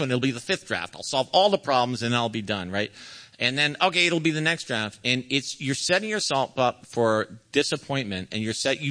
one, it'll be the fifth draft. I'll solve all the problems and I'll be done, right? And then, okay, it'll be the next draft. And you're setting yourself up for disappointment, and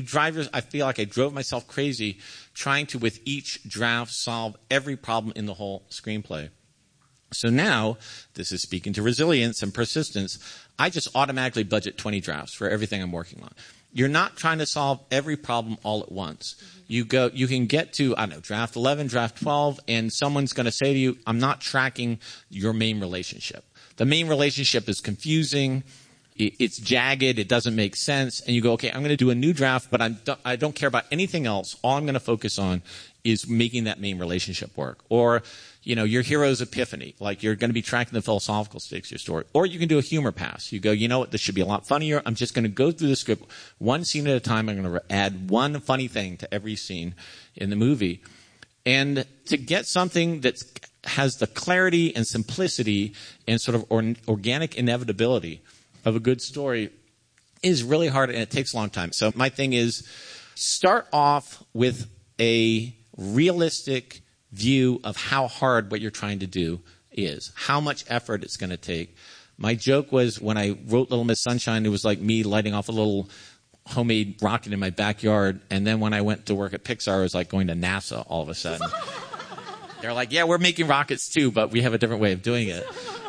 I feel like I drove myself crazy trying to, with each draft, solve every problem in the whole screenplay. So now, this is speaking to resilience and persistence, I just automatically budget 20 drafts for everything I'm working on. You're not trying to solve every problem all at once. You can get to, I don't know, draft 11, draft 12, and someone's going to say to you, I'm not tracking your main relationship. The main relationship is confusing. It's jagged. It doesn't make sense. And you go, okay, I'm going to do a new draft, but I don't care about anything else. All I'm going to focus on is making that main relationship work. Or, your hero's epiphany. Like, you're going to be tracking the philosophical stakes of your story. Or you can do a humor pass. You go, you know what, this should be a lot funnier. I'm just going to go through the script one scene at a time. I'm going to add one funny thing to every scene in the movie. And to get something that has the clarity and simplicity and sort of organic inevitability of a good story is really hard, and it takes a long time. So my thing is, start off with a realistic view of how hard what you're trying to do is, how much effort it's going to take. My joke was, when I wrote Little Miss Sunshine, it was like me lighting off a little homemade rocket in my backyard, and then when I went to work at Pixar, it was like going to NASA all of a sudden. They're like, yeah, we're making rockets too, but we have a different way of doing it.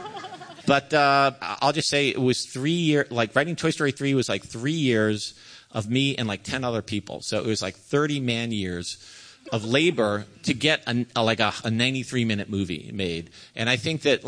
But I'll just say, it was 3 years, like writing Toy Story 3 was like 3 years of me and like 10 other people. So it was like 30 man years of labor to get a 93-minute movie made. And I think that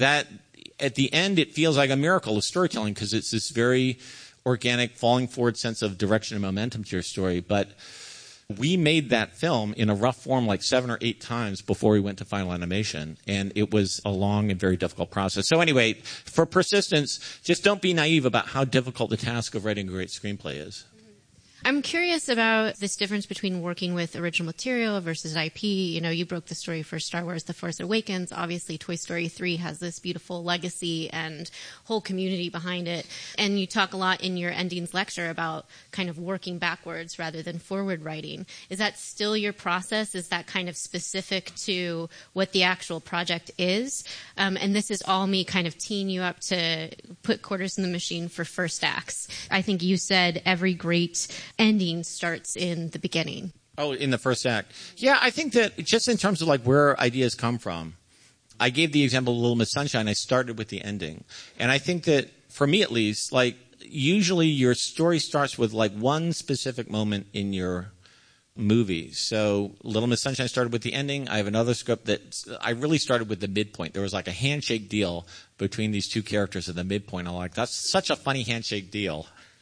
at the end, it feels like a miracle of storytelling, because it's this very organic, falling forward sense of direction and momentum to your story. But we made that film in a rough form like 7 or 8 times before we went to final animation, and it was a long and very difficult process. So anyway, for persistence, just don't be naive about how difficult the task of writing a great screenplay is. I'm curious about this difference between working with original material versus IP. You broke the story for Star Wars The Force Awakens. Obviously, Toy Story 3 has this beautiful legacy and whole community behind it. And you talk a lot in your endings lecture about kind of working backwards rather than forward writing. Is that still your process? Is that kind of specific to what the actual project is? And this is all me kind of teeing you up to put quarters in the machine for first acts. I think you said every great ending starts in the beginning. Oh, in the first act. Yeah, I think that just in terms of like where ideas come from, I gave the example of Little Miss Sunshine. I started with the ending. And I think that, for me at least, like usually your story starts with like one specific moment in your movie. So Little Miss Sunshine started with the ending. I have another script that I really started with the midpoint. There was like a handshake deal between these two characters at the midpoint. I'm like, that's such a funny handshake deal.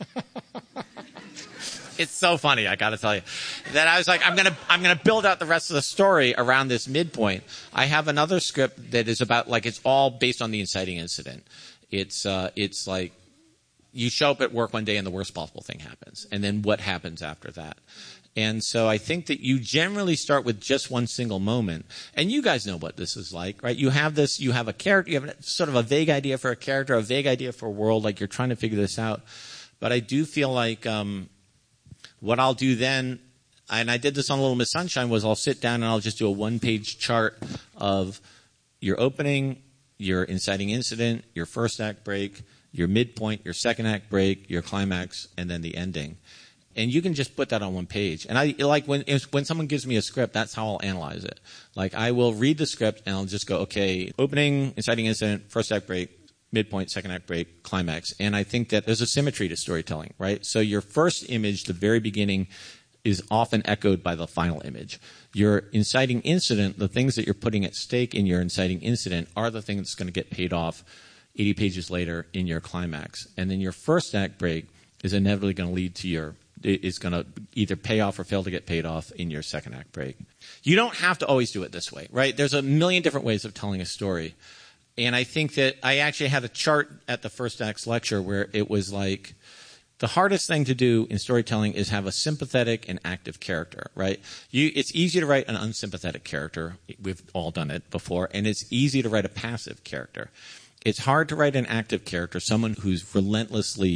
It's so funny, I got to tell you. That I was like, I'm gonna build out the rest of the story around this midpoint. I have another script that is about, like, it's all based on the inciting incident. It's like you show up at work one day and the worst possible thing happens, and then what happens after that? And so I think that you generally start with just one single moment. And you guys know what this is like, right? You have a character, you have sort of a vague idea for a character, a vague idea for a world, like you're trying to figure this out. But I do feel like what I'll do then, and I did this on Little Miss Sunshine, was I'll sit down and I'll just do a one-page chart of your opening, your inciting incident, your first act break, your midpoint, your second act break, your climax, and then the ending. And you can just put that on one page. And I like when someone gives me a script, that's how I'll analyze it. Like, I will read the script and I'll just go, okay, opening, inciting incident, first act break, midpoint, second act break, climax. And I think that there's a symmetry to storytelling, right? So your first image, the very beginning, is often echoed by the final image. Your inciting incident, the things that you're putting at stake in your inciting incident, are the things that's going to get paid off 80 pages later in your climax. And then your first act break is inevitably going to lead to is going to either pay off or fail to get paid off in your second act break. You don't have to always do it this way, right? There's a million different ways of telling a story. And I think that I actually had a chart at the first act's lecture where it was like, the hardest thing to do in storytelling is have a sympathetic and active character, right? It's easy to write an unsympathetic character. We've all done it before. And it's easy to write a passive character. It's hard to write an active character, someone who's relentlessly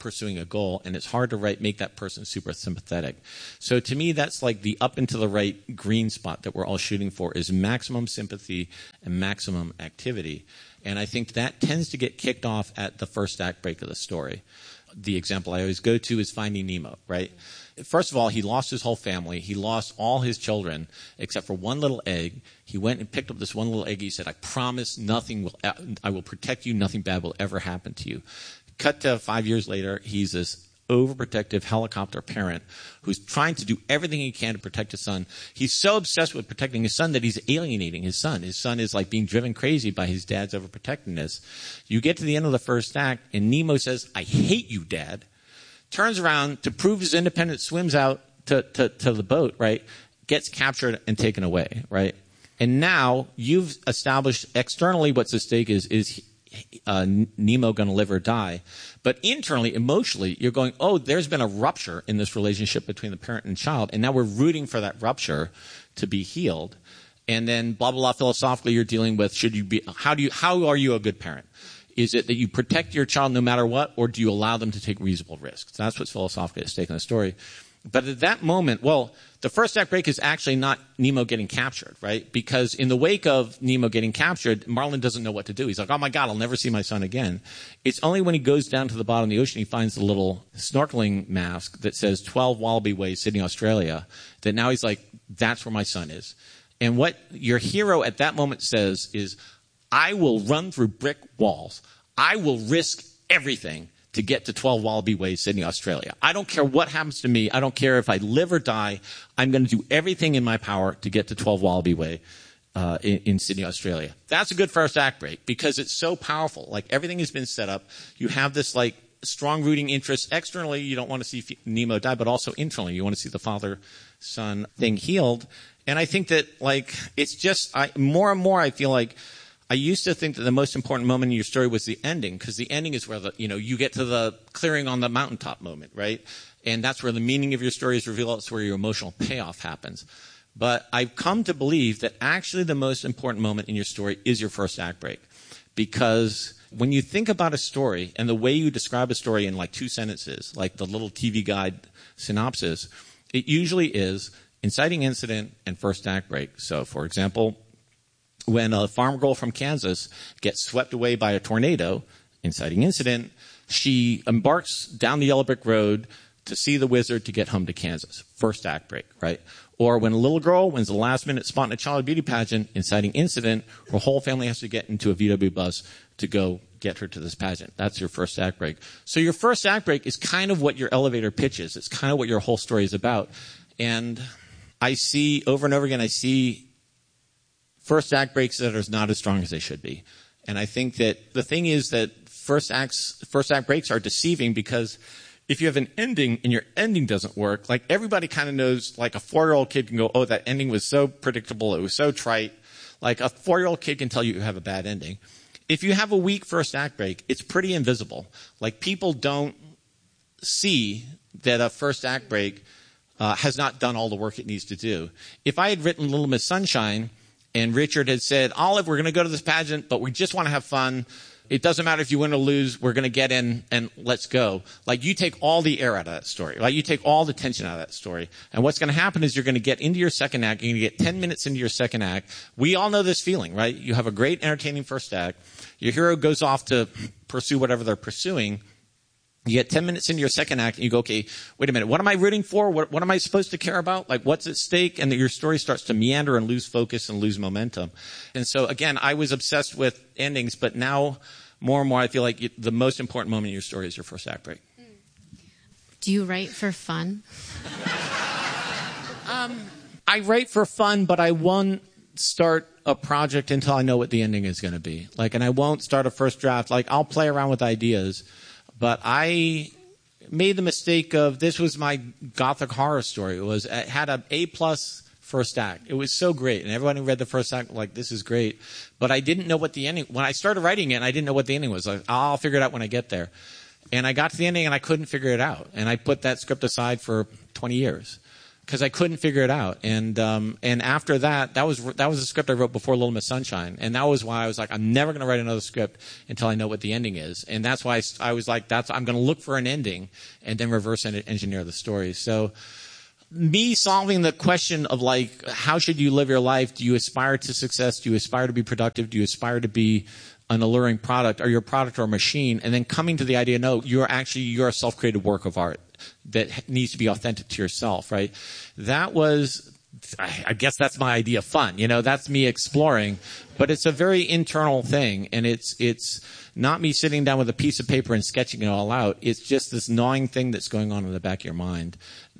pursuing a goal, and it's hard to make that person super sympathetic. So to me, that's like the up and to the right green spot that we're all shooting for, is maximum sympathy and maximum activity. And I think that tends to get kicked off at the first act break of the story. The example I always go to is Finding Nemo, right? First of all, he lost his whole family. He lost all his children except for one little egg. He went and picked up this one little egg. He said, I promise I will protect you. Nothing bad will ever happen to you. Cut to 5 years later, he's this overprotective helicopter parent who's trying to do everything he can to protect his son. He's so obsessed with protecting his son that he's alienating his son. His son is like being driven crazy by his dad's overprotectiveness. You get to the end of the first act, and Nemo says, I hate you, Dad. Turns around to prove his independence, swims out to the boat, right? Gets captured and taken away, right? And now you've established externally what's at stake is Nemo going to live or die? But internally, emotionally, you're going, oh, there's been a rupture in this relationship between the parent and child, and now we're rooting for that rupture to be healed. And then blah, blah, blah, philosophically, you're dealing with, how are you a good parent? Is it that you protect your child no matter what, or do you allow them to take reasonable risks? That's what's philosophically at stake in the story. But at that moment, the first act break is actually not Nemo getting captured, right? Because in the wake of Nemo getting captured, Marlin doesn't know what to do. He's like, oh my God, I'll never see my son again. It's only when he goes down to the bottom of the ocean, he finds the little snorkeling mask that says 12 Wallaby Way, Sydney, Australia, that now he's like, that's where my son is. And what your hero at that moment says is, I will run through brick walls. I will risk everything to get to 12 Wallaby Way, Sydney, Australia. I don't care what happens to me. I don't care if I live or die. I'm going to do everything in my power to get to 12 Wallaby Way in Sydney, Australia. That's a good first act break because it's so powerful. Like everything has been set up. You have this like strong rooting interest. Externally, you don't want to see Nemo die, but also internally, you want to see the father-son thing healed. And I think that like it's just more and more I feel like I used to think that the most important moment in your story was the ending, because the ending is where you get to the clearing on the mountaintop moment, right? And that's where the meaning of your story is revealed. It's where your emotional payoff happens. But I've come to believe that actually the most important moment in your story is your first act break. Because when you think about a story and the way you describe a story in like 2 sentences, like the little TV guide synopsis, it usually is inciting incident and first act break. So, for example, when a farm girl from Kansas gets swept away by a tornado, inciting incident, she embarks down the yellow brick road to see the wizard to get home to Kansas. First act break, right? Or when a little girl wins the last minute spot in a child beauty pageant, inciting incident, her whole family has to get into a VW bus to go get her to this pageant. That's your first act break. So your first act break is kind of what your elevator pitch is. It's kind of what your whole story is about. And I see over and over again, first act breaks that are not as strong as they should be. And I think that the thing is that first act breaks are deceiving because if you have an ending and your ending doesn't work, like everybody kind of knows, like a 4-year-old kid can go, oh, that ending was so predictable. It was so trite. Like a 4-year-old kid can tell you have a bad ending. If you have a weak first act break, it's pretty invisible. Like people don't see that a first act break has not done all the work it needs to do. If I had written Little Miss Sunshine, and Richard had said, Olive, we're going to go to this pageant, but we just want to have fun. It doesn't matter if you win or lose. We're going to get in and let's go. Like you take all the air out of that story. Like you take all the tension out of that story. And what's going to happen is you're going to get into your second act. You're going to get 10 minutes into your second act. We all know this feeling, right? You have a great, entertaining first act. Your hero goes off to pursue whatever they're pursuing. You get 10 minutes into your second act and you go, okay, wait a minute. What am I rooting for? What am I supposed to care about? Like what's at stake? And your story starts to meander and lose focus and lose momentum. And so again, I was obsessed with endings, but now more and more I feel like the most important moment in your story is your first act break. Do you write for fun? I write for fun, but I won't start a project until I know what the ending is going to be. Like, and I won't start a first draft. Like I'll play around with ideas. But I made the mistake of, this was my gothic horror story. It had an A+ first act. It was so great. And everyone who read the first act was like, this is great. But I didn't know what the ending, when I started writing it, I didn't know what the ending was. Like, I'll figure it out when I get there. And I got to the ending and I couldn't figure it out. And I put that script aside for 20 years. because I couldn't figure it out. And after that was a script I wrote before Little Miss Sunshine, and that was why I was like, I'm never going to write another script until I know what the ending is. And that's why I was like, I'm going to look for an ending and then reverse engineer the story. So me solving the question of like, how should you live your life? Do you aspire to success? Do you aspire to be productive? Do you aspire to be an alluring product? Are you a product or a machine? And then coming to the idea, no, you're a self-created work of art that needs to be authentic to yourself, right? That was, I guess that's my idea of fun. That's me exploring, but it's a very internal thing. And it's not me sitting down with a piece of paper and sketching it all out. It's just this gnawing thing that's going on in the back of your mind.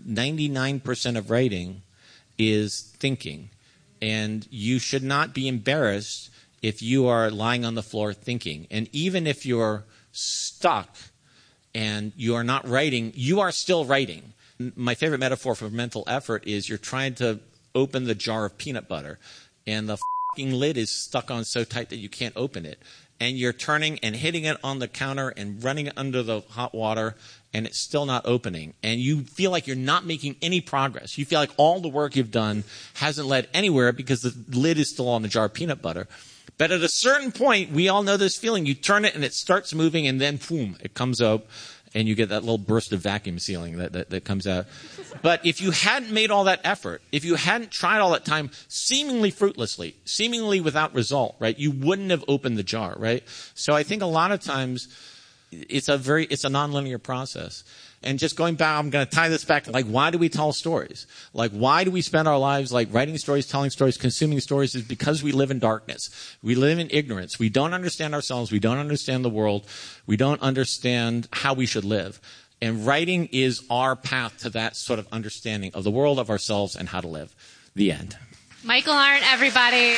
99% of writing is thinking, and you should not be embarrassed if you are lying on the floor thinking. And even if you're stuck and you are not writing, you are still writing. My favorite metaphor for mental effort is you're trying to open the jar of peanut butter, and the fucking lid is stuck on so tight that you can't open it. And you're turning and hitting it on the counter and running it under the hot water, and it's still not opening. And you feel like you're not making any progress. You feel like all the work you've done hasn't led anywhere because the lid is still on the jar of peanut butter. But at a certain point, we all know this feeling. You turn it and it starts moving, and then boom, it comes up, and you get that little burst of vacuum sealing that comes out. But if you hadn't made all that effort, if you hadn't tried all that time, seemingly fruitlessly, seemingly without result, right, you wouldn't have opened the jar, right? So I think a lot of times it's a nonlinear process. And just going back, I'm going to tie this back to, like, why do we tell stories? Like, why do we spend our lives, like, writing stories, telling stories, consuming stories? Is because we live in darkness. We live in ignorance. We don't understand ourselves. We don't understand the world. We don't understand how we should live. And writing is our path to that sort of understanding of the world, of ourselves, and how to live. The end. Michael Arndt, everybody.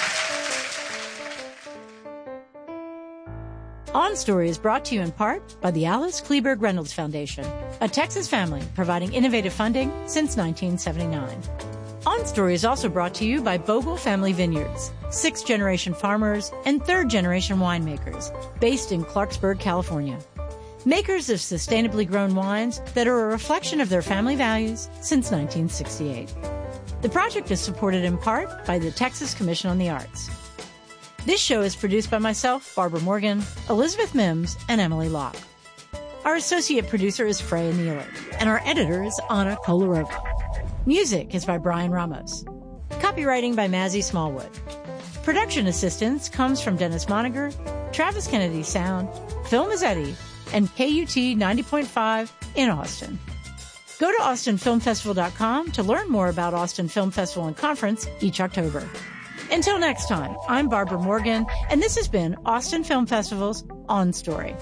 On Story is brought to you in part by the Alice Kleberg Reynolds Foundation, a Texas family providing innovative funding since 1979. On Story is also brought to you by Bogle Family Vineyards, 6th-generation farmers and 3rd-generation winemakers based in Clarksburg, California. Makers of sustainably grown wines that are a reflection of their family values since 1968. The project is supported in part by the Texas Commission on the Arts. This show is produced by myself, Barbara Morgan, Elizabeth Mims, and Emily Locke. Our associate producer is Freya Nealer, and our editor is Anna Kolarova. Music is by Brian Ramos. Copywriting by Mazzy Smallwood. Production assistance comes from Dennis Moniger, Travis Kennedy Sound, Phil Mazzetti, and KUT 90.5 in Austin. Go to austinfilmfestival.com to learn more about Austin Film Festival and Conference each October. Until next time, I'm Barbara Morgan, and this has been Austin Film Festival's On Story.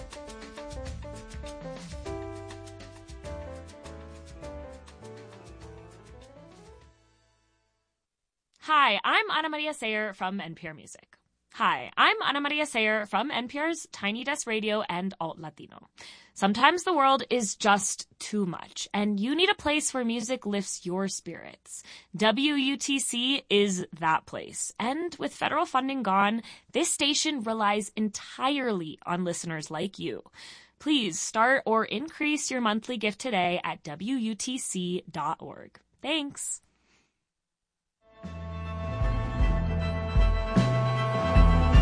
Hi, I'm Ana Maria Sayer from NPR Music. Hi, I'm Ana Maria Sayer from NPR's Tiny Desk Radio and Alt Latino. Sometimes the world is just too much, and you need a place where music lifts your spirits. WUTC is that place. And with federal funding gone, this station relies entirely on listeners like you. Please start or increase your monthly gift today at WUTC.org. Thanks.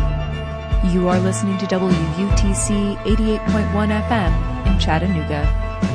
You are listening to WUTC 88.1 FM in Chattanooga.